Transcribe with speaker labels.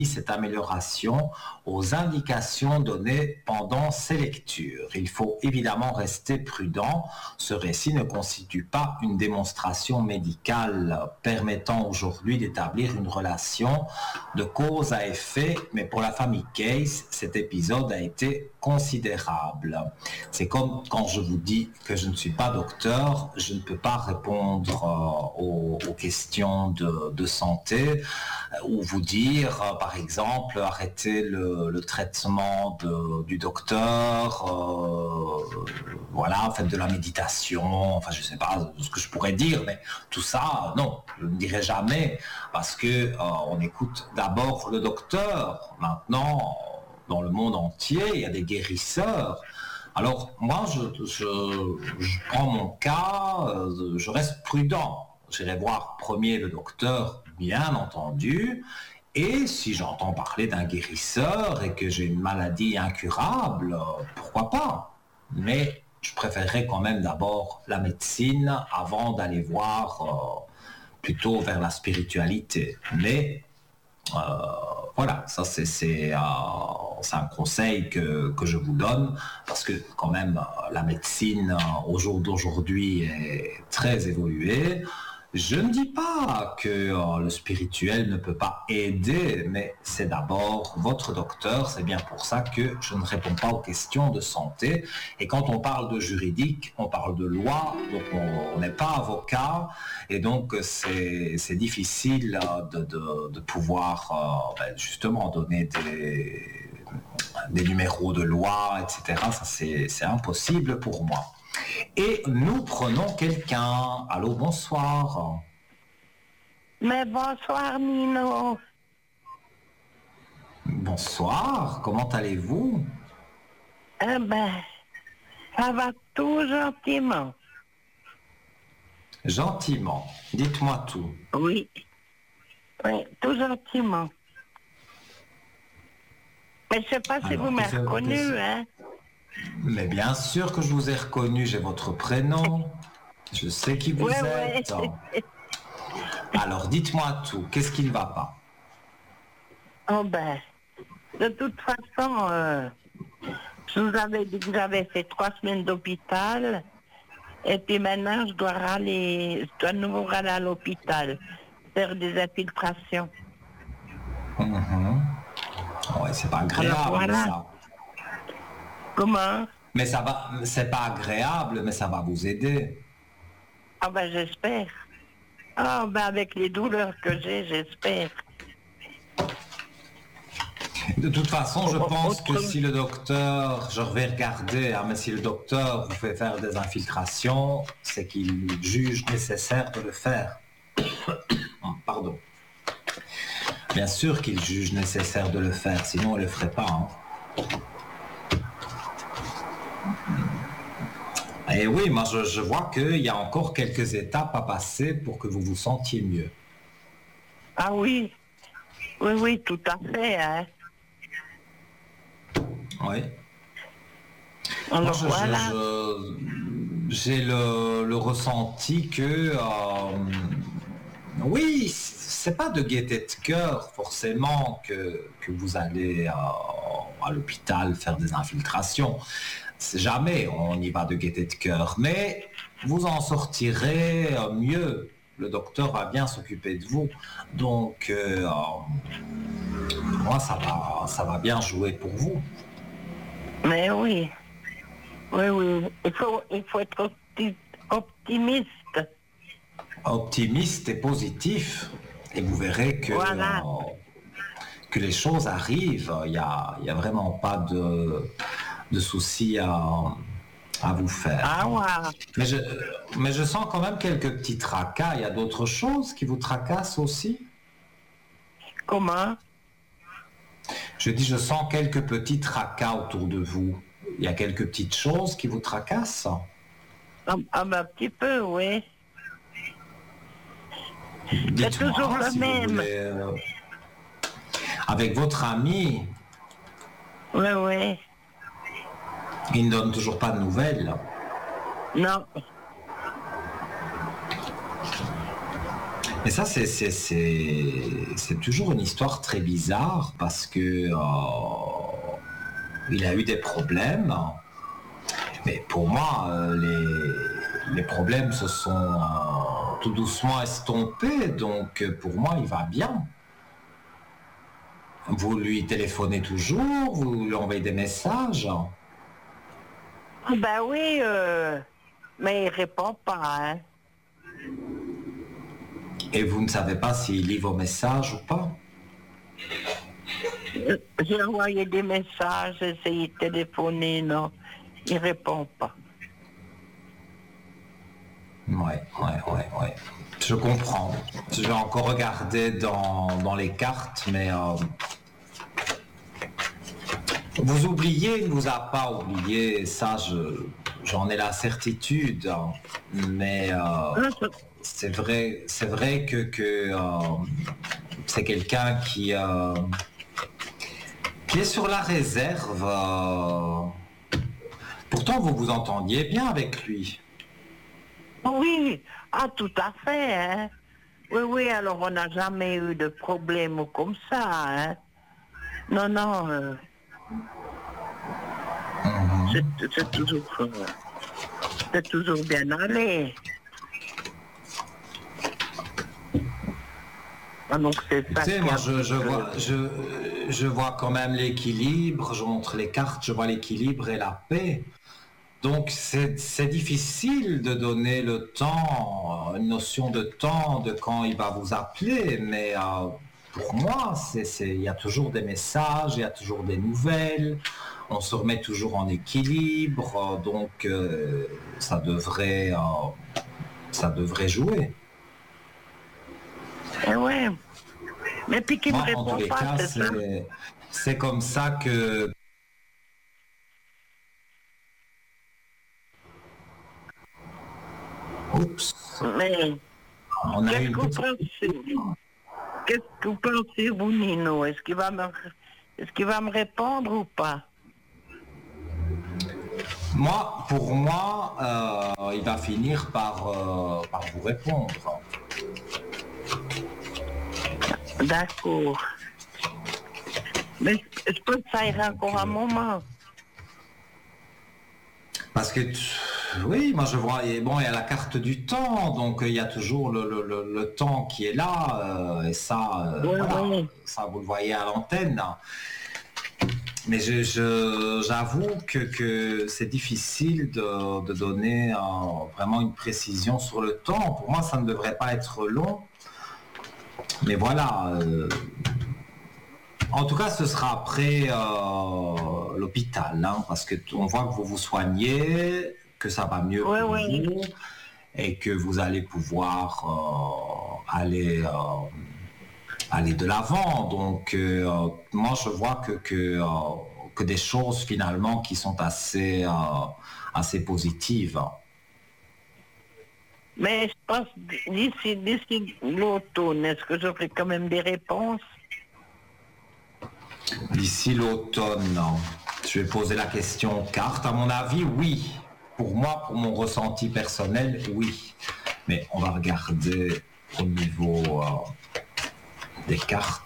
Speaker 1: cette amélioration aux indications données pendant ces lectures. Il faut évidemment rester prudent. Ce récit ne constitue pas une démonstration médicale permettant aujourd'hui d'établir une relation de cause à effet, mais pour la famille Case, cet épisode a été considérable. C'est comme quand je vous dis que je ne suis pas docteur, je ne peux pas répondre aux questions de santé ou vous dire, par exemple, arrêtez le traitement du docteur, voilà, faites de la méditation, enfin je ne sais pas ce que je pourrais dire, mais tout ça, non, je ne dirai jamais, parce que on écoute d'abord le docteur. Maintenant, dans le monde entier, il y a des guérisseurs. Alors moi, je prends mon cas, je reste prudent. J'irai voir premier le docteur, bien entendu, et si j'entends parler d'un guérisseur et que j'ai une maladie incurable, pourquoi pas? Mais je préférerais quand même d'abord la médecine avant d'aller voir plutôt vers la spiritualité. Mais voilà, ça c'est un conseil que je vous donne, parce que quand même la médecine au jour d'aujourd'hui est très évoluée. Je ne dis pas que le spirituel ne peut pas aider, mais c'est d'abord votre docteur. C'est bien pour ça que je ne réponds pas aux questions de santé. Et quand on parle de juridique, on parle de loi, donc on n'est pas avocat. Et donc c'est difficile de pouvoir justement donner des numéros de loi, etc. Ça c'est impossible pour moi. Et nous prenons quelqu'un. Allô, bonsoir.
Speaker 2: Mais bonsoir, Nino.
Speaker 1: Bonsoir, comment allez-vous?
Speaker 2: Eh ben, ça va tout gentiment.
Speaker 1: Gentiment, dites-moi tout.
Speaker 2: Oui, tout gentiment. Mais je ne sais pas si vous m'avez reconnu, hein?
Speaker 1: Mais bien sûr que je vous ai reconnu, j'ai votre prénom. Je sais qui vous êtes. Ouais. Alors, dites-moi tout, qu'est-ce qui ne va pas?
Speaker 2: Oh ben, de toute façon, je vous avais dit que j'avais fait 3 semaines d'hôpital, et puis maintenant je dois de nouveau aller à l'hôpital, faire des infiltrations.
Speaker 1: Ouais, c'est pas agréable. Alors, voilà. Ça.
Speaker 2: Comment?
Speaker 1: Mais ça va, c'est pas agréable, mais ça va vous aider.
Speaker 2: Ah ben j'espère. Ah ben avec les douleurs que j'ai, j'espère.
Speaker 1: De toute façon, je pense que si le docteur, je vais regarder, mais si le docteur vous fait faire des infiltrations, c'est qu'il juge nécessaire de le faire. Pardon. Bien sûr qu'il juge nécessaire de le faire, sinon il ne le ferait pas. Et oui, moi je vois qu'il y a encore quelques étapes à passer pour que vous vous sentiez mieux.
Speaker 2: Ah oui, oui, tout à fait, hein.
Speaker 1: Oui.
Speaker 2: Alors voilà.
Speaker 1: J'ai le ressenti que oui, c'est pas de gaieté de cœur forcément que vous allez à l'hôpital faire des infiltrations. Jamais on y va de gaieté de cœur, mais vous en sortirez mieux. Le docteur va bien s'occuper de vous, donc moi ça va bien jouer pour vous.
Speaker 2: Mais oui, il faut être optimiste.
Speaker 1: Optimiste et positif, et vous verrez que,
Speaker 2: voilà.
Speaker 1: Que les choses arrivent. Il y a vraiment pas de soucis à vous faire.
Speaker 2: Ah ouais.
Speaker 1: Mais je sens quand même quelques petits tracas. Il y a d'autres choses qui vous tracassent aussi?
Speaker 2: Comment?
Speaker 1: Je dis, je sens quelques petits tracas autour de vous. Il y a quelques petites choses qui vous tracassent?
Speaker 2: Un petit peu, oui.
Speaker 1: C'est
Speaker 2: toujours le
Speaker 1: si
Speaker 2: même.
Speaker 1: Voulez, avec votre ami?
Speaker 2: Oui.
Speaker 1: Il ne donne toujours pas de nouvelles?
Speaker 2: Non.
Speaker 1: Mais ça, c'est toujours une histoire très bizarre parce que il a eu des problèmes. Mais pour moi, les problèmes se sont tout doucement estompés. Donc pour moi, il va bien. Vous lui téléphonez toujours, vous lui envoyez des messages.
Speaker 2: Ben oui, mais il répond pas, hein.
Speaker 1: Et vous ne savez pas s'il lit vos messages ou pas?
Speaker 2: J'ai envoyé des messages, j'ai essayé de téléphoner, non, il répond pas.
Speaker 1: Ouais. Je comprends. Je vais encore regarder dans les cartes, mais vous oubliez, il ne vous a pas oublié, ça j'en ai la certitude, hein. Mais c'est vrai que c'est quelqu'un qui est sur la réserve. Pourtant, vous vous entendiez bien avec lui.
Speaker 2: Oui, ah tout à fait, hein. Oui, alors on n'a jamais eu de problème comme ça, hein. Non, c'est toujours bien allé. Ah, donc c'est ça.
Speaker 1: Tu sais, moi je vois quand même l'équilibre, je montre les cartes, je vois l'équilibre et la paix. Donc c'est difficile de donner le temps, une notion de temps, de quand il va vous appeler, mais pour moi, il y a toujours des messages, il y a toujours des nouvelles, on se remet toujours en équilibre, donc ça devrait jouer.
Speaker 2: Eh ouais. Mais puis qu'il me
Speaker 1: Moi, en tous
Speaker 2: répond
Speaker 1: les
Speaker 2: pas,
Speaker 1: cas,
Speaker 2: c'est ça.
Speaker 1: c'est comme ça que... Oups.
Speaker 2: Mais
Speaker 1: On a eu une petite...
Speaker 2: qu'est-ce que vous pensez, vous, Nino? Est-ce qu'il va me répondre ou pas?
Speaker 1: Pour moi, il va finir par vous répondre.
Speaker 2: D'accord. Mais je pense que ça ira encore un moment.
Speaker 1: Parce que, oui, moi je vois, et bon, il y a la carte du temps, donc il y a toujours le temps qui est là, et ça, voilà,
Speaker 2: Oui.
Speaker 1: ça vous le voyez à l'antenne. Mais j'avoue que c'est difficile de donner vraiment une précision sur le temps. Pour moi, ça ne devrait pas être long. Mais voilà. En tout cas, ce sera après l'hôpital, hein, parce que on voit que vous vous soignez, que ça va mieux pour vous, et que vous allez pouvoir aller de l'avant. Donc, moi, je vois que des choses finalement qui sont assez positives.
Speaker 2: Mais je pense d'ici l'automne, est-ce que j'aurai quand même des réponses?
Speaker 1: D'ici l'automne, je vais poser la question carte. À mon avis, oui. Pour moi, pour mon ressenti personnel, oui. Mais on va regarder au niveau des cartes.